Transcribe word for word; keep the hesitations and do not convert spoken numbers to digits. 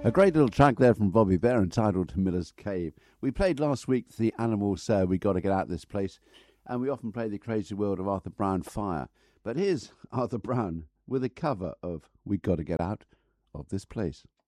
A great little track there from Bobby Bear entitled Miller's Cave. We played last week The Animals Say We Got to Get Out of This Place, and we often play The Crazy World of Arthur Brown Fire. But here's Arthur Brown with a cover of We Got to Get Out of This Place.